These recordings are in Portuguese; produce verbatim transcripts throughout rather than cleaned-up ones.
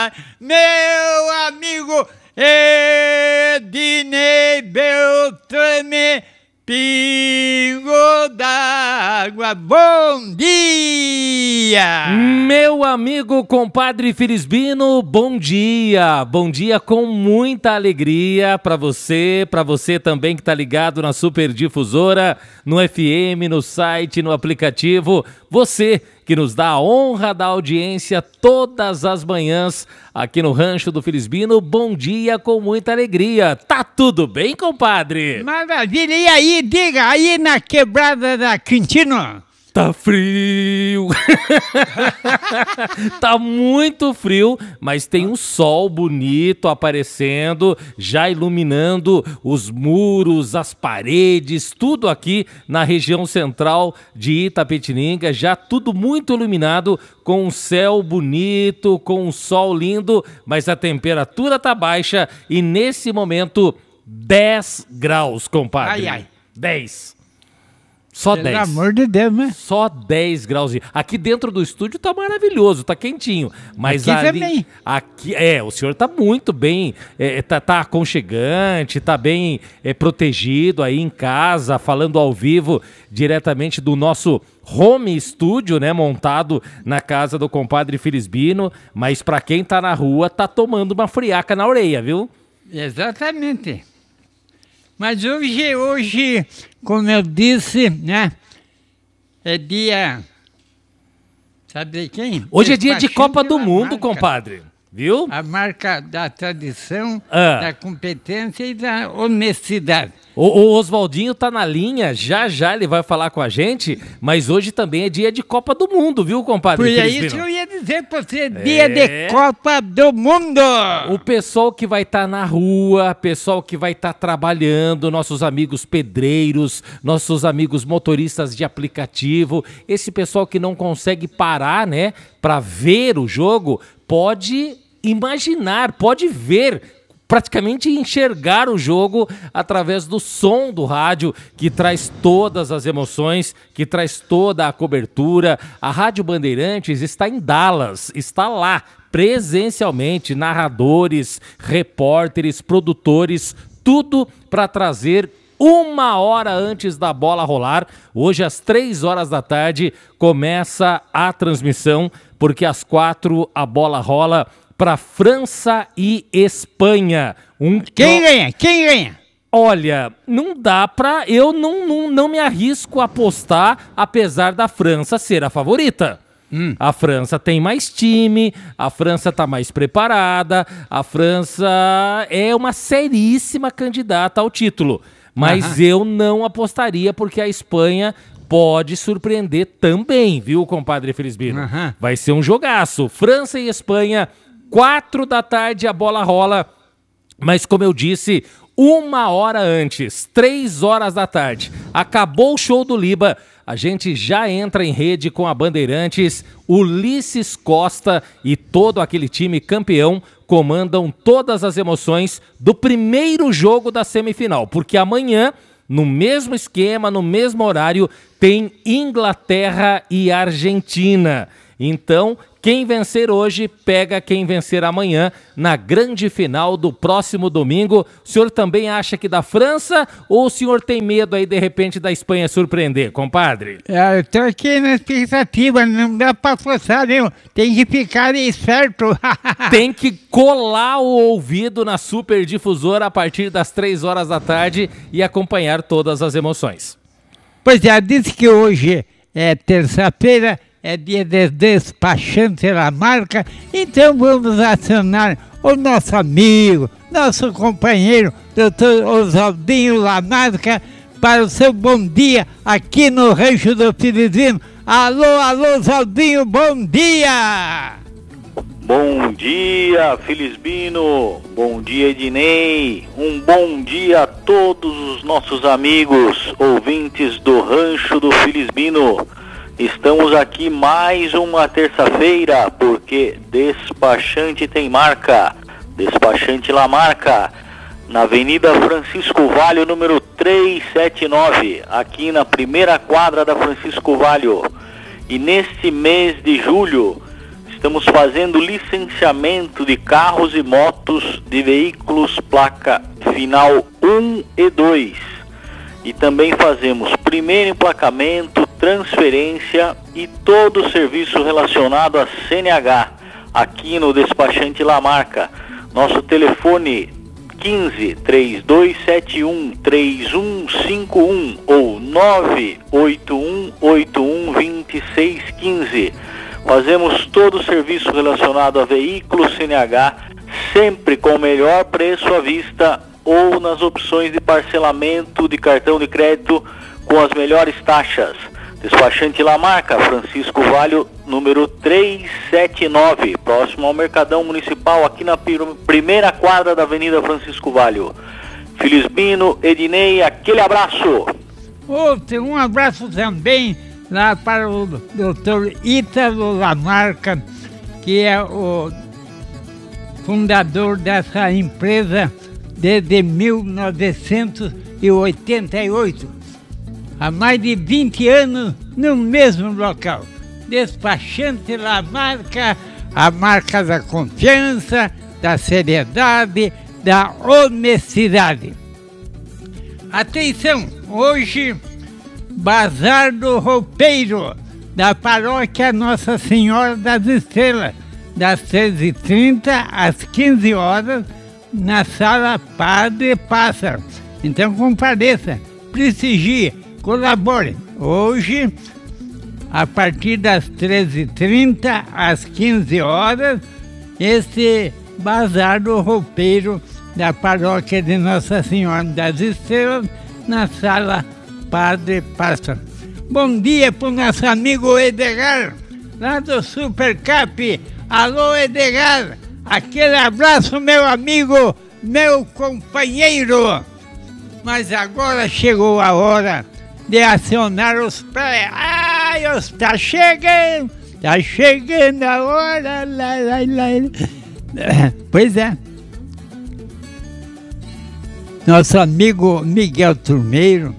Meu amigo Ednei Beltrame, pingo d'água, bom dia! Meu amigo compadre Filisbino, bom dia! Bom dia com muita alegria para você, para você também que tá ligado na Super Difusora, no F M, no site, no aplicativo. Você que nos dá a honra da audiência todas as manhãs aqui no Rancho do Filisbino, bom dia com muita alegria. Tá tudo bem, compadre? Maravilha, e aí, diga, aí na quebrada da Quintino? Tá frio, tá muito frio, mas tem um sol bonito aparecendo, já iluminando os muros, as paredes, tudo aqui na região central de Itapetininga, já tudo muito iluminado, com um céu bonito, com um sol lindo, mas a temperatura tá baixa e nesse momento dez graus, compadre. Ai, ai. dez. Só Pelo dez. Pelo amor de Deus, né? Só dez graus. Aqui dentro do estúdio tá maravilhoso, tá quentinho. Mas aqui ali, também. Aqui, é, o senhor tá muito bem, é, tá, tá aconchegante, tá bem é, protegido aí em casa, falando ao vivo, diretamente do nosso home studio, né, montado na casa do compadre Filisbino. Mas pra quem tá na rua, tá tomando uma friaca na orelha, viu? Exatamente. Mas hoje, hoje, como eu disse, né, é dia, sabe de quem? Hoje é dia de Copa do Mundo, compadre, viu? A marca da tradição, ah. da competência e da honestidade. O, o Oswaldinho tá na linha, já já ele vai falar com a gente, mas hoje também é dia de Copa do Mundo, viu, compadre? Por isso que eu ia dizer pra você, dia é... de Copa do Mundo! O pessoal que vai estar tá na rua, pessoal que vai estar tá trabalhando, nossos amigos pedreiros, nossos amigos motoristas de aplicativo, esse pessoal que não consegue parar, né, pra ver o jogo, pode imaginar, pode ver, praticamente enxergar o jogo através do som do rádio, que traz todas as emoções, que traz toda a cobertura. A Rádio Bandeirantes está em Dallas, está lá, presencialmente, narradores, repórteres, produtores, tudo para trazer uma hora antes da bola rolar. Hoje, às três horas da tarde, começa a transmissão, porque às quatro a bola rola para França e Espanha. Um Quem pro... ganha? Quem ganha? Olha, não dá pra... Eu não, não, não me arrisco a apostar, apesar da França ser a favorita. Hum. A França tem mais time, a França tá mais preparada, a França é uma seríssima candidata ao título. Mas Aham. eu não apostaria, porque a Espanha pode surpreender também, viu, compadre Filisbino? Aham. Vai ser um jogaço. França e Espanha... Quatro da tarde a bola rola, mas como eu disse, uma hora antes, três horas da tarde, acabou o show do Liba, a gente já entra em rede com a Bandeirantes, Ulisses Costa e todo aquele time campeão comandam todas as emoções do primeiro jogo da semifinal, porque amanhã, no mesmo esquema, no mesmo horário, tem Inglaterra e Argentina. Então, quem vencer hoje, pega quem vencer amanhã na grande final do próximo domingo. O senhor também acha que da França ou o senhor tem medo aí, de repente, da Espanha surpreender, compadre? É, eu tô aqui na expectativa, não dá pra forçar, não. Tem que ficar esperto. Tem que colar o ouvido na Super Difusora a partir das três horas da tarde e acompanhar todas as emoções. Pois é, disse que hoje é terça-feira, é dia de despachante da marca, então vamos acionar o nosso amigo, nosso companheiro, doutor Oswaldinho Lamarca, para o seu bom dia aqui no Rancho do Filisbino. Alô, alô, Oswaldinho, bom dia! Bom dia, Filisbino, bom dia, Ednei, um bom dia a todos os nossos amigos, ouvintes do Rancho do Filisbino. Estamos aqui mais uma terça-feira, porque despachante tem marca, despachante Lamarca, na Avenida Francisco Valho, número trezentos e setenta e nove, aqui na primeira quadra da Francisco Valho. E neste mês de julho, Estamos fazendo licenciamento de carros e motos de veículos placa final um e dois. E também fazemos primeiro emplacamento, transferência e todo o serviço relacionado a C N H aqui no Despachante Lamarca. Nosso telefone quinze, três dois sete um, três um cinco um ou nove oito um oito um dois seis um cinco. Fazemos todo o serviço relacionado a veículos C N H, sempre com o melhor preço à vista ou nas opções de parcelamento de cartão de crédito com as melhores taxas. Despachante Lamarca, Francisco Valho, número trezentos e setenta e nove, próximo ao Mercadão Municipal, aqui na primeira quadra da Avenida Francisco Valho. Filisbino, Ednei, aquele abraço. Outro, um abraço também lá para o doutor Ítalo Lamarca, que é o fundador dessa empresa desde mil novecentos e oitenta e oito. Há mais de vinte anos no mesmo local. Despachante Lamarca, a marca da confiança, da seriedade, da honestidade. Atenção, hoje, Bazar do Roupeiro, da paróquia Nossa Senhora das Estrelas, das treze e trinta às quinze horas, na sala Padre Pássaro. Então compareça, prestigie, colabore. Hoje, a partir das treze e trinta às quinze horas, esse Bazar do Roupeiro da paróquia de Nossa Senhora das Estrelas, na sala Padre Pássaro. Bom dia para o nosso amigo Edgar, lá do Supercap. Alô, Edgar, aquele abraço, meu amigo, meu companheiro. Mas agora chegou a hora de acionar os pés. Ai, está chegando, está chegando a hora. Lá, lá, lá. Pois é. Nosso amigo Miguel Turmeiro,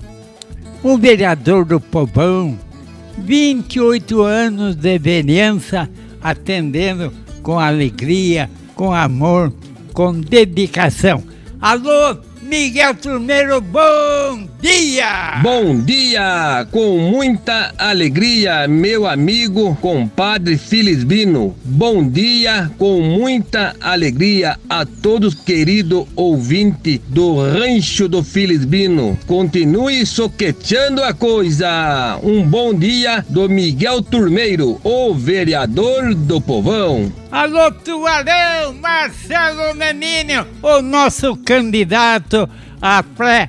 o vereador do Povão, vinte e oito anos de vereança, atendendo com alegria, com amor, com dedicação. Alô, Miguel Turmeiro, bom dia! Bom dia! Com muita alegria, meu amigo, compadre Filisbino. Bom dia, com muita alegria a todos, querido ouvinte do Rancho do Filisbino. Continue soqueteando a coisa. Um bom dia do Miguel Turmeiro, o vereador do Povão. Alô, Tuarão, Marcelo Menino, o nosso candidato a pré...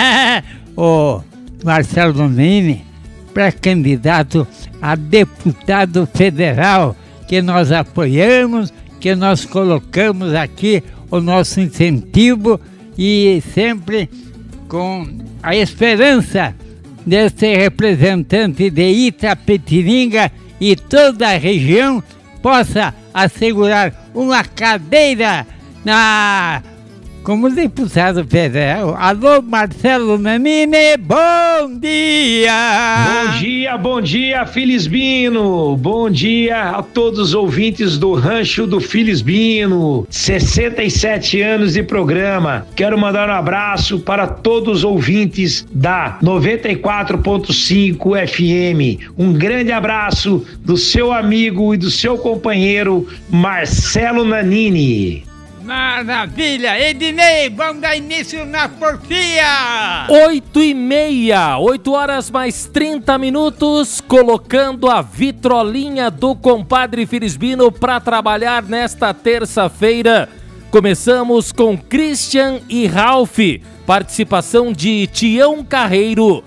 o Marcelo Menino, pré-candidato a deputado federal, que nós apoiamos, que nós colocamos aqui o nosso incentivo e sempre com a esperança desse representante de Itapetininga e toda a região possa assegurar uma cadeira na, como deputado federal. Alô, Marcelo Nanini, bom dia! Bom dia, bom dia, Filisbino! Bom dia a todos os ouvintes do Rancho do Filisbino. sessenta e sete anos de programa. Quero mandar um abraço para todos os ouvintes da noventa e quatro ponto cinco F M. Um grande abraço do seu amigo e do seu companheiro Marcelo Nanini. Maravilha! Ednei, vamos dar início na porfia! Oito e meia, oito horas mais trinta minutos, colocando a vitrolinha do compadre Filisbino para trabalhar nesta terça-feira. Começamos com Christian e Ralph, participação de Tião Carreiro,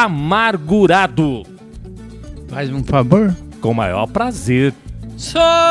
Amargurado. Faz um favor? Com o maior prazer. Só